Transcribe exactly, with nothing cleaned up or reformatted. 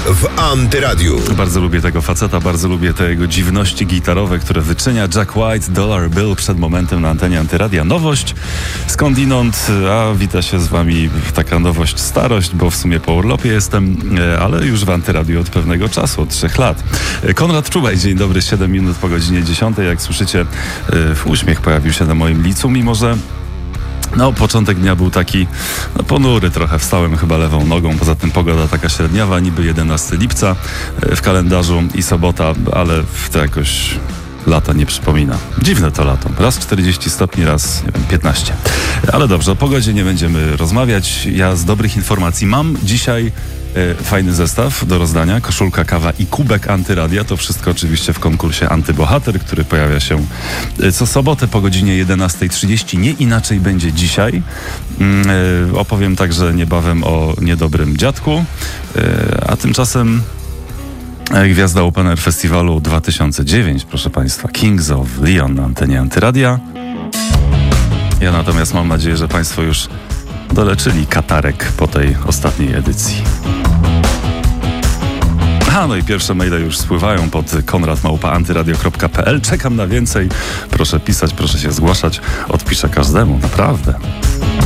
w Antyradiu. Bardzo lubię tego faceta, bardzo lubię te jego dziwności gitarowe, które wyczynia. Jack White, Dollar Bill przed momentem na antenie Antyradia. Nowość skądinąd, a wita się z wami taka nowość, starość, bo w sumie po urlopie jestem, ale już w Antyradiu od pewnego czasu, od trzech lat. Konrad Czułaj, dzień dobry, siedem minut po godzinie dziesiątej. Jak słyszycie, uśmiech pojawił się na moim licu, mimo że no, początek dnia był taki no, ponury trochę. Wstałem chyba lewą nogą. Poza tym pogoda taka średniawa, niby jedenastego lipca w kalendarzu i sobota, ale to jakoś lata nie przypomina. Dziwne to lato. Raz czterdzieści stopni, raz nie wiem, piętnaście. Ale dobrze, o pogodzie nie będziemy rozmawiać. Ja z dobrych informacji mam dzisiaj e, fajny zestaw do rozdania. Koszulka, kawa i kubek Antyradia. To wszystko oczywiście w konkursie Antybohater, który pojawia się e, co sobotę po godzinie jedenastej trzydzieści. Nie inaczej będzie dzisiaj. E, opowiem także niebawem o niedobrym dziadku. E, a tymczasem gwiazda Open Air Festiwalu dwa tysiące dziewięć, proszę Państwa, Kings of Leon na antenie Antyradia. Ja natomiast mam nadzieję, że Państwo już doleczyli katarek po tej ostatniej edycji. A no i pierwsze maile już spływają pod konrad małpa antyradio kropka p l. Czekam na więcej. Proszę pisać, proszę się zgłaszać. Odpiszę każdemu, naprawdę.